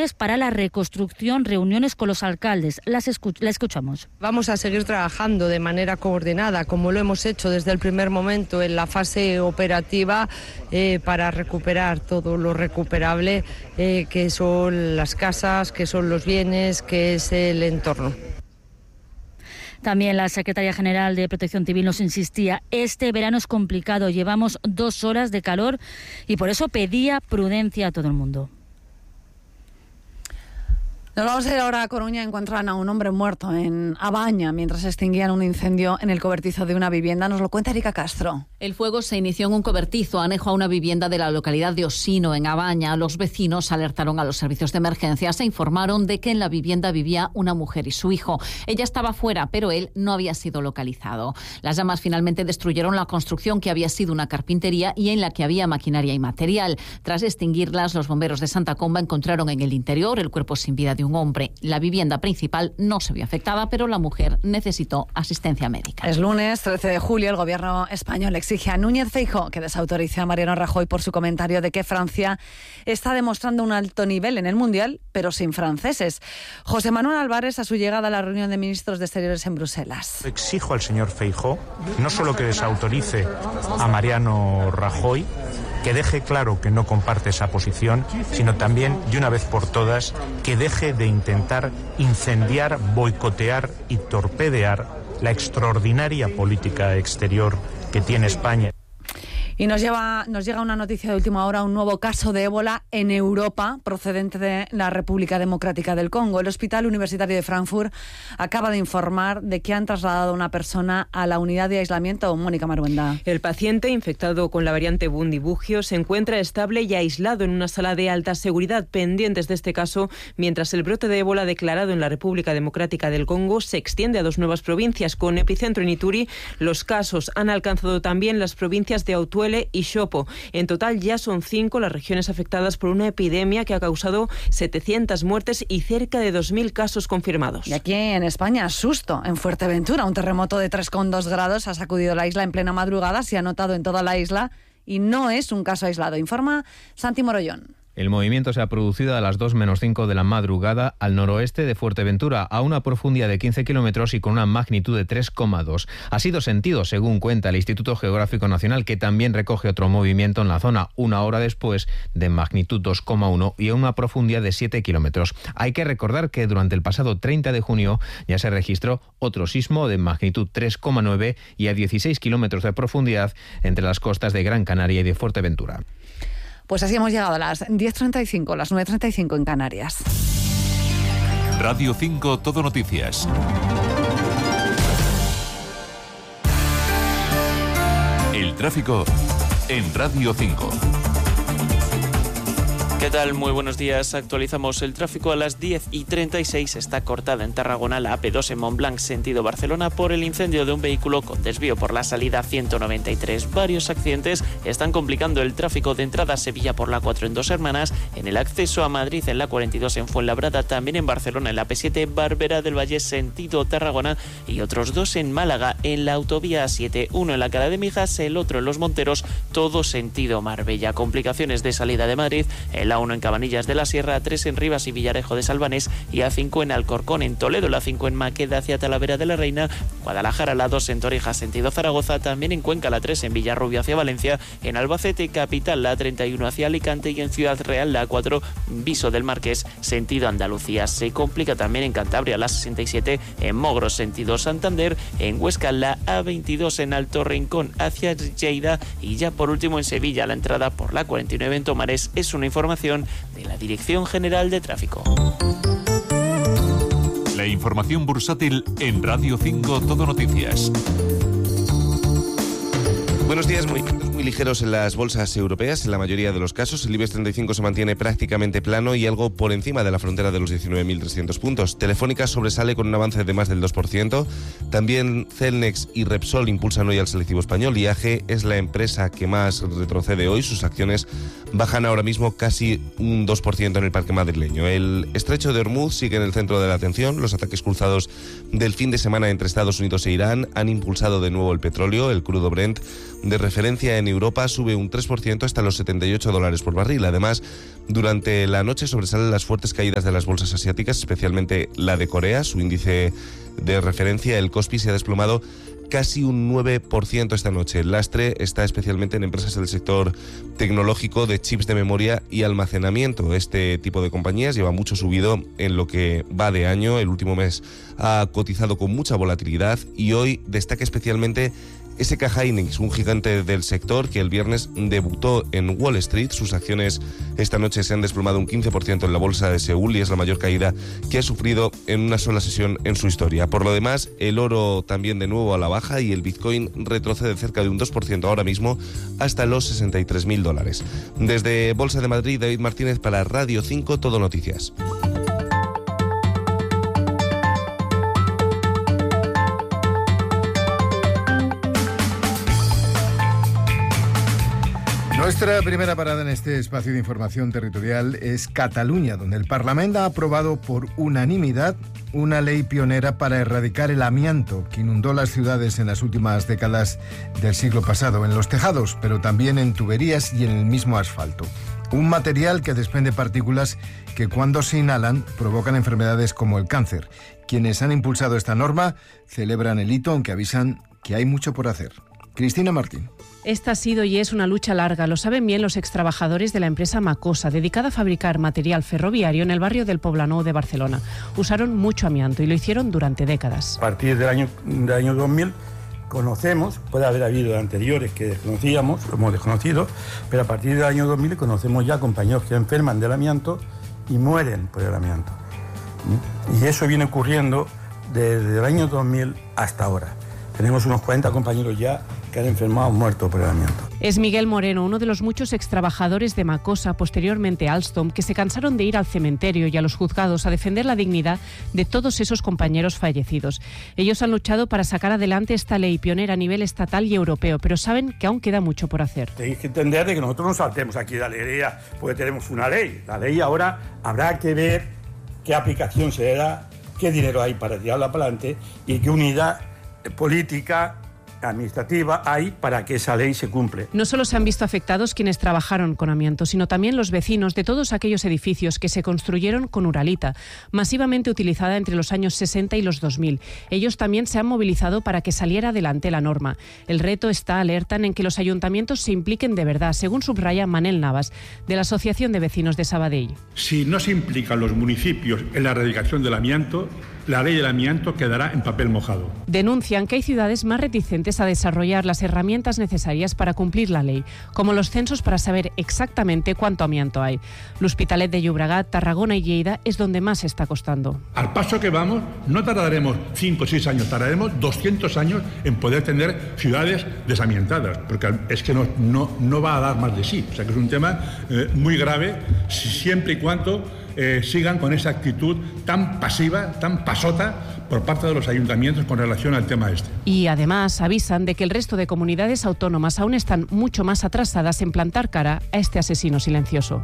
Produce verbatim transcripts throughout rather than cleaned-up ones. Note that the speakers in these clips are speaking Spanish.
miércoles para la reconstrucción, reuniones con los alcaldes. Las escuch- la escuchamos. Vamos a seguir trabajando de manera coordinada, como lo hemos hecho desde el primer momento en la fase operativa, eh, para recuperar todo lo recuperable, eh, que son las casas, que son los bienes, que es el entorno. También la secretaria general de Protección Civil nos insistía, este verano es complicado, llevamos dos horas de calor y por eso pedía prudencia a todo el mundo. Nos vamos a ir ahora a Coruña. Encuentran a un hombre muerto en Abaña mientras extinguían un incendio en el cobertizo de una vivienda. Nos lo cuenta Erika Castro. El fuego se inició en un cobertizo anejo a una vivienda de la localidad de Osino, en Abaña. Los vecinos alertaron a los servicios de emergencias e informaron de que en la vivienda vivía una mujer y su hijo. Ella estaba fuera, pero él no había sido localizado. Las llamas finalmente destruyeron la construcción, que había sido una carpintería y en la que había maquinaria y material. Tras extinguirlas, los bomberos de Santa Comba encontraron en el interior el cuerpo sin vida de un hombre. La vivienda principal no se vio afectada, pero la mujer necesitó asistencia médica. Es lunes trece de julio. El gobierno español exige a Núñez Feijóo que desautorice a Mariano Rajoy por su comentario de que Francia está demostrando un alto nivel en el Mundial, pero sin franceses. José Manuel Álvarez, a su llegada a la reunión de ministros de Exteriores en Bruselas. Exijo al señor Feijóo no solo que desautorice a Mariano Rajoy, que deje claro que no comparte esa posición, sino también, de una vez por todas, que deje de intentar incendiar, boicotear y torpedear la extraordinaria política exterior que tiene España. Y nos, lleva, nos llega una noticia de última hora, un nuevo caso de ébola en Europa, procedente de la República Democrática del Congo. El Hospital Universitario de Frankfurt acaba de informar de que han trasladado a una persona a la unidad de aislamiento. Mónica Maruenda. El paciente, infectado con la variante Bundibugyo, se encuentra estable y aislado en una sala de alta seguridad, pendientes de este caso, mientras el brote de ébola declarado en la República Democrática del Congo se extiende a dos nuevas provincias, con epicentro en Ituri. Los casos han alcanzado también las provincias de Autuele y Chopo. En total ya son cinco las regiones afectadas por una epidemia que ha causado setecientas muertes y cerca de dos mil casos confirmados. Y aquí en España, susto en Fuerteventura. Un terremoto de tres coma dos grados ha sacudido la isla en plena madrugada. Se ha notado en toda la isla y no es un caso aislado, informa Santi Morollón. El movimiento se ha producido a las dos menos cinco de la madrugada al noroeste de Fuerteventura, a una profundidad de quince kilómetros y con una magnitud de tres coma dos. Ha sido sentido, según cuenta el Instituto Geográfico Nacional, que también recoge otro movimiento en la zona, una hora después, de magnitud dos coma uno y a una profundidad de siete kilómetros. Hay que recordar que durante el pasado treinta de junio ya se registró otro sismo de magnitud tres coma nueve y a dieciséis kilómetros de profundidad entre las costas de Gran Canaria y de Fuerteventura. Pues así hemos llegado a las diez treinta y cinco, las nueve treinta y cinco en Canarias. Radio cinco Todo Noticias. El tráfico en Radio cinco. ¿Qué tal? Muy buenos días. Actualizamos el tráfico a las diez y treinta y seis. Está cortada en Tarragona la A P dos en Montblanc, sentido Barcelona, por el incendio de un vehículo con desvío por la salida ciento noventa y tres. Varios accidentes están complicando el tráfico de entrada a Sevilla por la cuatro en Dos Hermanas, en el acceso a Madrid en la cuarenta y dos en Fuenlabrada, también en Barcelona en la A P siete, Barberá del Valle, sentido Tarragona, y otros dos en Málaga en la autovía A siete, uno en la Cala de Mijas, el otro en Los Monteros, todo sentido Marbella. Complicaciones de salida de Madrid en la A uno en Cabanillas de la Sierra, A tres en Rivas y Villarejo de Salvanés y A cinco en Alcorcón, en Toledo, la cinco en Maqueda hacia Talavera de la Reina, Guadalajara, la dos en Torija, sentido Zaragoza, también en Cuenca, la tres en Villarrubio hacia Valencia, en Albacete capital, la treinta y uno hacia Alicante y en Ciudad Real, la cuatro, Viso del Marqués, sentido Andalucía. Se complica también en Cantabria, la sesenta y siete en Mogros, sentido Santander, en Huesca, la A veintidós en Alto Rincón hacia Lleida y ya por último en Sevilla, la entrada por la cuarenta y nueve en Tomares. Es una información de la Dirección General de Tráfico. La información bursátil en Radio cinco Todo Noticias. Buenos días. Movimientos muy ligeros en las bolsas europeas, en la mayoría de los casos. El IBEX treinta y cinco se mantiene prácticamente plano y algo por encima de la frontera de los diecinueve mil trescientos puntos. Telefónica sobresale con un avance de más del dos por ciento. También Celnex y Repsol impulsan hoy al selectivo español. I A G es la empresa que más retrocede hoy. Sus acciones bajan ahora mismo casi un dos por ciento en el parque madrileño. El estrecho de Hormuz sigue en el centro de la atención. Los ataques cruzados del fin de semana entre Estados Unidos e Irán han impulsado de nuevo el petróleo. El crudo Brent, de referencia en en Europa sube un tres por ciento hasta los setenta y ocho dólares por barril. Además, durante la noche sobresalen las fuertes caídas de las bolsas asiáticas, especialmente la de Corea. Su índice de referencia, el Kospi, se ha desplomado casi un nueve por ciento esta noche. El lastre está especialmente en empresas del sector tecnológico, de chips de memoria y almacenamiento. Este tipo de compañías lleva mucho subido en lo que va de año. El último mes ha cotizado con mucha volatilidad y hoy destaca especialmente S K Hynix, un gigante del sector que el viernes debutó en Wall Street. Sus acciones esta noche se han desplomado un quince por ciento en la bolsa de Seúl y es la mayor caída que ha sufrido en una sola sesión en su historia. Por lo demás, el oro también de nuevo a la baja y el Bitcoin retrocede cerca de un dos por ciento ahora mismo hasta los sesenta y tres mil dólares. Desde Bolsa de Madrid, David Martínez para Radio cinco, Todo Noticias. Nuestra primera parada en este espacio de información territorial es Cataluña, donde el Parlamento ha aprobado por unanimidad una ley pionera para erradicar el amianto que inundó las ciudades en las últimas décadas del siglo pasado, en los tejados, pero también en tuberías y en el mismo asfalto. Un material que desprende partículas que cuando se inhalan provocan enfermedades como el cáncer. Quienes han impulsado esta norma celebran el hito, aunque avisan que hay mucho por hacer. Cristina Martín. Esta ha sido y es una lucha larga, lo saben bien los extrabajadores de la empresa Macosa, dedicada a fabricar material ferroviario en el barrio del Poblenou de Barcelona. Usaron mucho amianto y lo hicieron durante décadas. A partir del año, del año dos mil conocemos, puede haber habido anteriores que desconocíamos, hemos desconocido, pero a partir del año dos mil conocemos ya compañeros que enferman del amianto y mueren por el amianto. Y eso viene ocurriendo desde el año dos mil hasta ahora. Tenemos unos cuarenta compañeros ya que han enfermado o muerto por el amianto. Es Miguel Moreno, uno de los muchos extrabajadores de Macosa, posteriormente Alstom, que se cansaron de ir al cementerio y a los juzgados a defender la dignidad de todos esos compañeros fallecidos. Ellos han luchado para sacar adelante esta ley pionera a nivel estatal y europeo, pero saben que aún queda mucho por hacer. Tenéis que entender de que nosotros no saltemos aquí de alegría porque tenemos una ley. La ley ahora habrá que ver qué aplicación se le da, qué dinero hay para tirarla para adelante y qué unidad política administrativa hay para que esa ley se cumple. No solo se han visto afectados quienes trabajaron con amianto, sino también los vecinos de todos aquellos edificios que se construyeron con uralita, masivamente utilizada entre los años sesenta y los dos mil. Ellos también se han movilizado para que saliera adelante la norma. El reto está, alertan, en que los ayuntamientos se impliquen de verdad, según subraya Manel Navas, de la Asociación de Vecinos de Sabadell. Si no se implican los municipios en la erradicación del amianto, la ley del amianto quedará en papel mojado. Denuncian que hay ciudades más reticentes a desarrollar las herramientas necesarias para cumplir la ley, como los censos para saber exactamente cuánto amianto hay. L'Hospitalet de Llobregat, Tarragona y Lleida es donde más está costando. Al paso que vamos, no tardaremos cinco o seis años, tardaremos doscientos años en poder tener ciudades desamiantadas, porque es que no, no, no va a dar más de sí. O sea que es un tema eh, muy grave, siempre y cuando Eh, sigan con esa actitud tan pasiva, tan pasota por parte de los ayuntamientos con relación al tema este. Y además avisan de que el resto de comunidades autónomas aún están mucho más atrasadas en plantar cara a este asesino silencioso.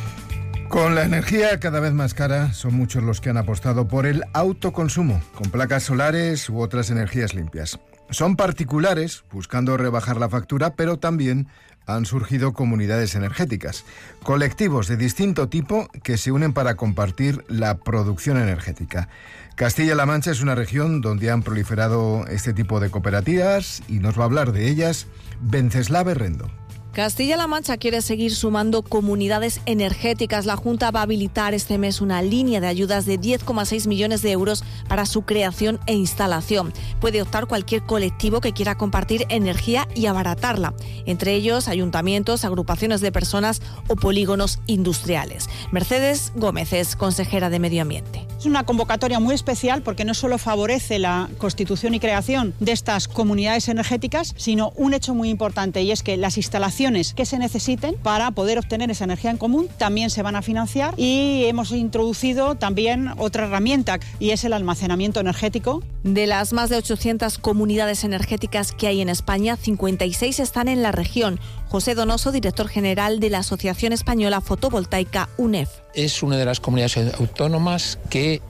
Con la energía cada vez más cara, son muchos los que han apostado por el autoconsumo, con placas solares u otras energías limpias. Son particulares, buscando rebajar la factura, pero también han surgido comunidades energéticas, colectivos de distinto tipo que se unen para compartir la producción energética. Castilla-La Mancha es una región donde han proliferado este tipo de cooperativas y nos va a hablar de ellas Venceslao Berrendo. Castilla-La Mancha quiere seguir sumando comunidades energéticas. La Junta va a habilitar este mes una línea de ayudas de diez coma seis millones de euros para su creación e instalación. Puede optar cualquier colectivo que quiera compartir energía y abaratarla, entre ellos ayuntamientos, agrupaciones de personas o polígonos industriales. Mercedes Gómez es consejera de Medio Ambiente. Es una convocatoria muy especial porque no solo favorece la constitución y creación de estas comunidades energéticas, sino un hecho muy importante, y es que las instalaciones que se necesiten para poder obtener esa energía en común también se van a financiar, y hemos introducido también otra herramienta y es el almacenamiento energético. De las más de ochocientas comunidades energéticas que hay en España, cincuenta y seis están en la región. José Donoso, director general de la Asociación Española Fotovoltaica UNEF. Es una de las comunidades autónomas que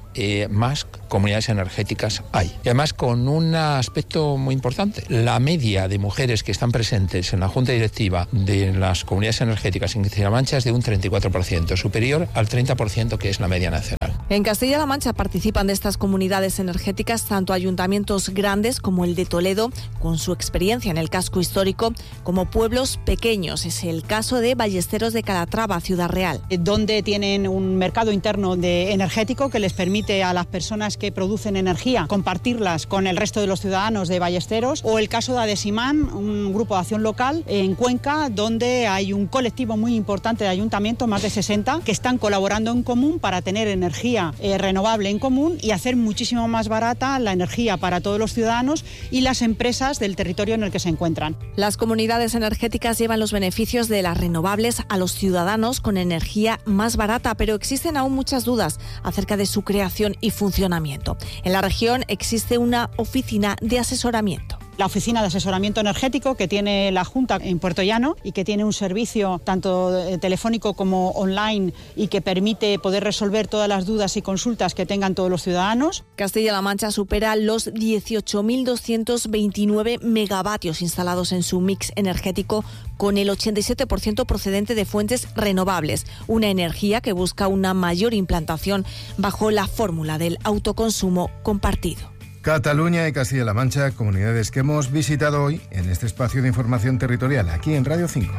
eh, más comunidades energéticas hay. Y además con un aspecto muy importante, la media de mujeres que están presentes en la junta directiva de las comunidades energéticas en Castilla-La Mancha es de un treinta y cuatro por ciento, superior al treinta por ciento que es la media nacional. En Castilla-La Mancha participan de estas comunidades energéticas tanto ayuntamientos grandes como el de Toledo, con su experiencia en el casco histórico, como pueblos pequeños. Es el caso de Ballesteros de Calatrava, Ciudad Real. Donde tienen un mercado interno de energético que les permite a las personas que producen energía compartirlas con el resto de los ciudadanos de Ballesteros. O el caso de Adesimán, un grupo de acción local en Cuenca, donde hay un colectivo muy importante de ayuntamientos, más de sesenta, que están colaborando en común para tener energía Eh, renovable en común y hacer muchísimo más barata la energía para todos los ciudadanos y las empresas del territorio en el que se encuentran. Las comunidades energéticas llevan los beneficios de las renovables a los ciudadanos con energía más barata, pero existen aún muchas dudas acerca de su creación y funcionamiento. En la región existe una oficina de asesoramiento. La oficina de asesoramiento energético que tiene la Junta en Puerto Llano y que tiene un servicio tanto telefónico como online y que permite poder resolver todas las dudas y consultas que tengan todos los ciudadanos. Castilla-La Mancha supera los dieciocho mil doscientos veintinueve megavatios instalados en su mix energético, con el ochenta y siete por ciento procedente de fuentes renovables, una energía que busca una mayor implantación bajo la fórmula del autoconsumo compartido. Cataluña y Castilla-La Mancha, comunidades que hemos visitado hoy en este espacio de información territorial, aquí en Radio cinco.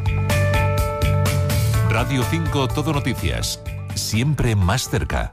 Radio cinco Todo Noticias, siempre más cerca.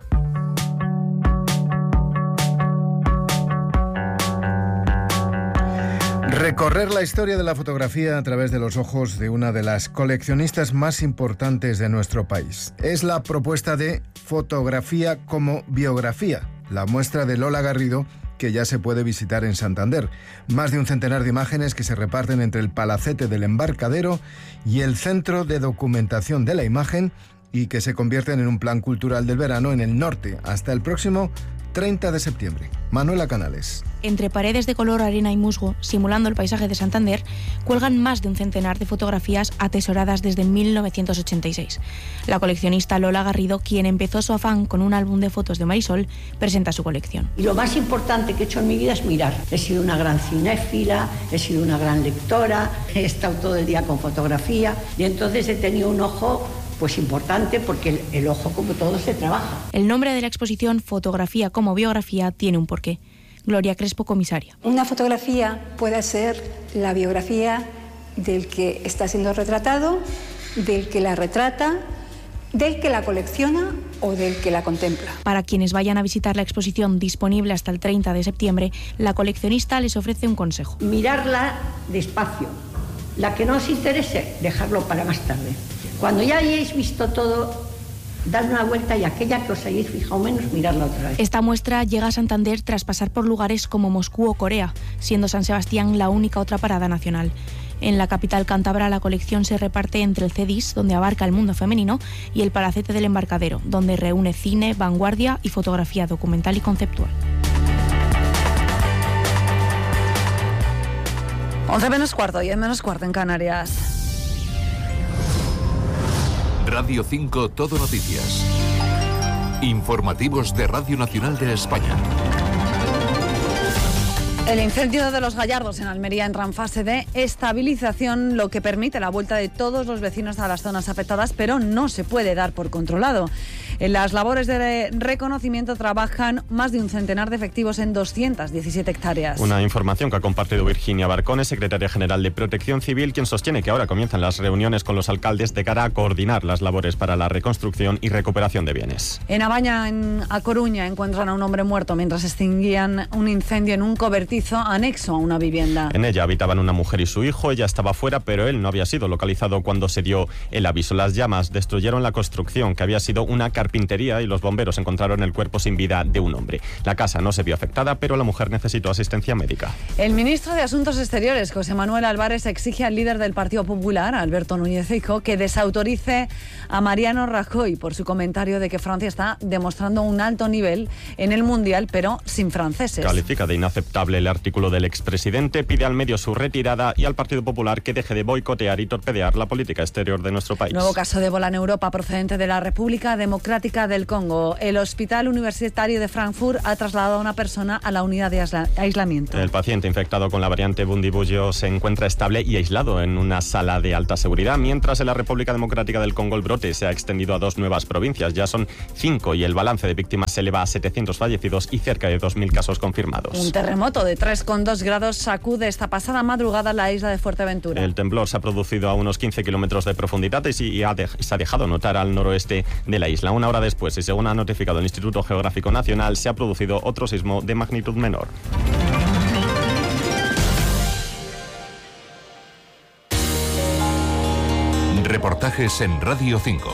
Recorrer la historia de la fotografía a través de los ojos de una de las coleccionistas más importantes de nuestro país. Es la propuesta de Fotografía como Biografía, la muestra de Lola Garrido, que ya se puede visitar en Santander. Más de un centenar de imágenes que se reparten entre el Palacete del Embarcadero y el Centro de Documentación de la Imagen y que se convierten en un plan cultural del verano en el norte hasta el próximo treinta de septiembre. Manuela Canales. Entre paredes de color arena y musgo, simulando el paisaje de Santander, cuelgan más de un centenar de fotografías atesoradas desde mil novecientos ochenta y seis. La coleccionista Lola Garrido, quien empezó su afán con un álbum de fotos de Marisol, presenta su colección. Y lo más importante que he hecho en mi vida es mirar. He sido una gran cinéfila, he sido una gran lectora, he estado todo el día con fotografía y entonces he tenido un ojo pues importante, porque el, el ojo, como todo, se trabaja. El nombre de la exposición, Fotografía como Biografía, tiene un porqué. Gloria Crespo, comisaria. Una fotografía puede ser la biografía del que está siendo retratado, del que la retrata, del que la colecciona o del que la contempla. Para quienes vayan a visitar la exposición, disponible hasta el treinta de septiembre, la coleccionista les ofrece un consejo. Mirarla despacio. La que no os interese, dejarlo para más tarde. Cuando ya hayáis visto todo, dar una vuelta y aquella que os hayáis fijado menos, mirarla otra vez. Esta muestra llega a Santander tras pasar por lugares como Moscú o Corea, siendo San Sebastián la única otra parada nacional. En la capital cántabra, la colección se reparte entre el CEDIS, donde abarca el mundo femenino, y el Palacete del Embarcadero, donde reúne cine, vanguardia y fotografía documental y conceptual. once menos cuarto, diez menos cuarto en Canarias. Radio cinco Todo Noticias. Informativos de Radio Nacional de España. El incendio de los Gallardos en Almería entra en fase de estabilización, lo que permite la vuelta de todos los vecinos a las zonas afectadas, pero no se puede dar por controlado. En las labores de reconocimiento trabajan más de un centenar de efectivos en doscientas diecisiete hectáreas. Una información que ha compartido Virginia Barcones, secretaria general de Protección Civil, quien sostiene que ahora comienzan las reuniones con los alcaldes de cara a coordinar las labores para la reconstrucción y recuperación de bienes. En Abaña, en A Coruña, encuentran a un hombre muerto mientras extinguían un incendio en un cobertizo anexo a una vivienda. En ella habitaban una mujer y su hijo. Ella estaba fuera, pero él no había sido localizado cuando se dio el aviso. Las llamas destruyeron la construcción, que había sido una carpintería, y los bomberos encontraron el cuerpo sin vida de un hombre. La casa no se vio afectada, pero la mujer necesitó asistencia médica. El ministro de Asuntos Exteriores, José Manuel Álvarez, exige al líder del Partido Popular, Alberto Núñez Feijóo, que desautorice a Mariano Rajoy por su comentario de que Francia está demostrando un alto nivel en el Mundial, pero sin franceses. Califica de inaceptable el artículo del expresidente, pide al medio su retirada y al Partido Popular que deje de boicotear y torpedear la política exterior de nuestro país. Nuevo caso de ébola en Europa procedente de la República Democrática Democrática del Congo. El Hospital Universitario de Frankfurt ha trasladado a una persona a la unidad de aislamiento. El paciente infectado con la variante Bundibugyo se encuentra estable y aislado en una sala de alta seguridad, mientras en la República Democrática del Congo el brote se ha extendido a dos nuevas provincias. Ya son cinco y el balance de víctimas se eleva a setecientos fallecidos y cerca de dos mil casos confirmados. Un terremoto de tres coma dos grados sacude esta pasada madrugada la isla de Fuerteventura. El temblor se ha producido a unos quince kilómetros de profundidad y ha de, se ha dejado notar al noroeste de la isla. Una hora después, y según ha notificado el Instituto Geográfico Nacional, se ha producido otro sismo de magnitud menor. Reportajes en Radio cinco.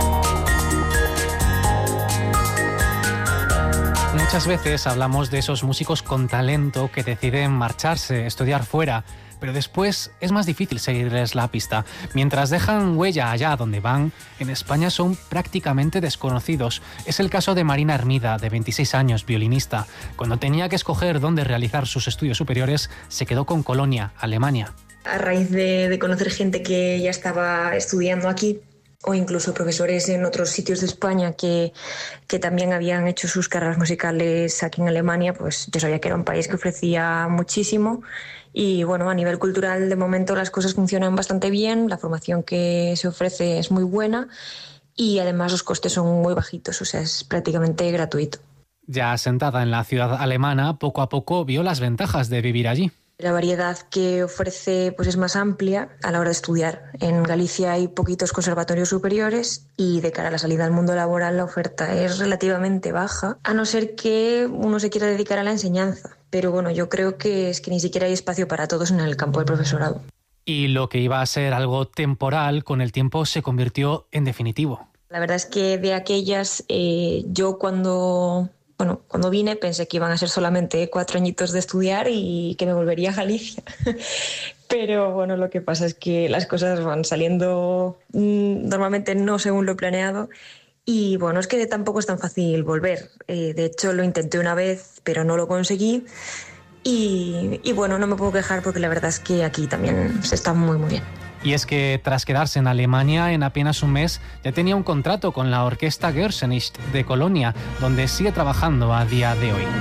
Muchas veces hablamos de esos músicos con talento que deciden marcharse, estudiar fuera, pero después es más difícil seguirles la pista. Mientras dejan huella allá donde van, en España son prácticamente desconocidos. Es el caso de Marina Hermida, de veintiséis años, violinista. Cuando tenía que escoger dónde realizar sus estudios superiores, se quedó con Colonia, Alemania. A raíz de, de conocer gente que ya estaba estudiando aquí, o incluso profesores en otros sitios de España que, que también habían hecho sus carreras musicales aquí en Alemania, pues yo sabía que era un país que ofrecía muchísimo. Y bueno, a nivel cultural de momento las cosas funcionan bastante bien, la formación que se ofrece es muy buena y además los costes son muy bajitos, o sea, es prácticamente gratuito. Ya asentada en la ciudad alemana, poco a poco vio las ventajas de vivir allí. La variedad que ofrece pues es más amplia a la hora de estudiar. En Galicia hay poquitos conservatorios superiores y de cara a la salida al mundo laboral la oferta es relativamente baja, a no ser que uno se quiera dedicar a la enseñanza. Pero bueno, yo creo que es que ni siquiera hay espacio para todos en el campo del profesorado. Y lo que iba a ser algo temporal, con el tiempo se convirtió en definitivo. La verdad es que de aquellas, eh, yo cuando... Bueno, cuando vine pensé que iban a ser solamente cuatro añitos de estudiar y que me volvería a Galicia. Pero bueno, lo que pasa es que las cosas van saliendo mmm, normalmente no según lo planeado. Y bueno, es que tampoco es tan fácil volver. Eh, de hecho, lo intenté una vez, pero no lo conseguí. Y, y bueno, no me puedo quejar porque la verdad es que aquí también se está muy, muy bien. Y es que tras quedarse en Alemania en apenas un mes ya tenía un contrato con la Orquesta Gershenicht de Colonia, donde sigue trabajando a día de hoy.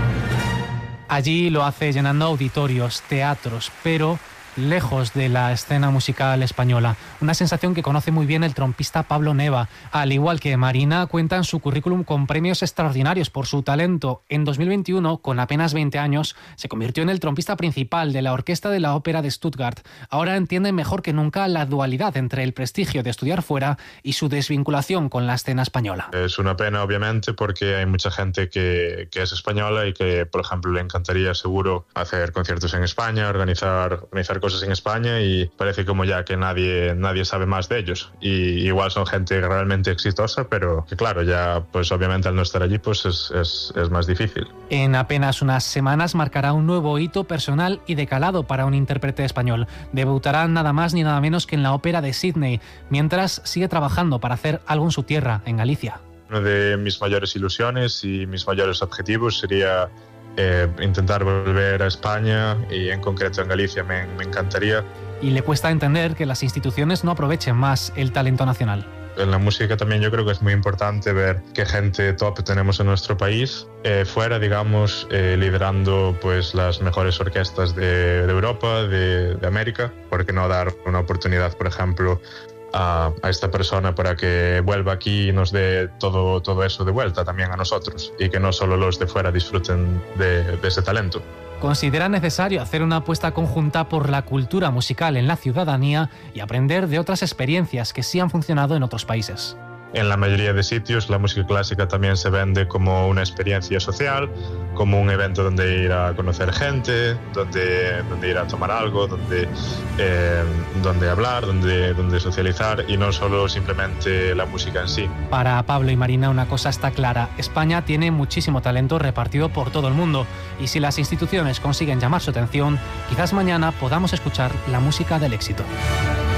Allí lo hace llenando auditorios, teatros, pero lejos de la escena musical española. Una sensación que conoce muy bien el trompista Pablo Neva. Al igual que Marina, cuenta en su currículum con premios extraordinarios por su talento. En dos mil veintiuno, con apenas veinte años, se convirtió en el trompista principal de la Orquesta de la Ópera de Stuttgart. Ahora entiende mejor que nunca la dualidad entre el prestigio de estudiar fuera y su desvinculación con la escena española. Es una pena, obviamente, porque hay mucha gente que, que es española y que, por ejemplo, le encantaría seguro hacer conciertos en España, organizar, organizar cosas en España, y parece como ya que nadie, nadie sabe más de ellos. Y igual son gente realmente exitosa, pero que claro, ya pues obviamente al no estar allí pues es, es, es más difícil. En apenas unas semanas marcará un nuevo hito personal y de calado para un intérprete español. Debutará nada más ni nada menos que en la Ópera de Sydney, mientras sigue trabajando para hacer algo en su tierra, en Galicia. Una de mis mayores ilusiones y mis mayores objetivos sería Eh, intentar volver a España, y en concreto en Galicia me, me encantaría. Y le cuesta entender que las instituciones no aprovechen más el talento nacional. En la música también yo creo que es muy importante ver qué gente top tenemos en nuestro país, eh, fuera, digamos, eh, liderando pues las mejores orquestas de, de Europa, de, de América. ¿Por qué no dar una oportunidad, por ejemplo, A, a esta persona para que vuelva aquí y nos dé todo, todo eso de vuelta también a nosotros, y que no solo los de fuera disfruten de, de ese talento? Considera necesario hacer una apuesta conjunta por la cultura musical en la ciudadanía y aprender de otras experiencias que sí han funcionado en otros países. En la mayoría de sitios la música clásica también se vende como una experiencia social, como un evento donde ir a conocer gente, donde, donde ir a tomar algo, donde, eh, donde hablar, donde, donde socializar, y no solo simplemente la música en sí. Para Pablo y Marina una cosa está clara: España tiene muchísimo talento repartido por todo el mundo, y si las instituciones consiguen llamar su atención, quizás mañana podamos escuchar la música del éxito.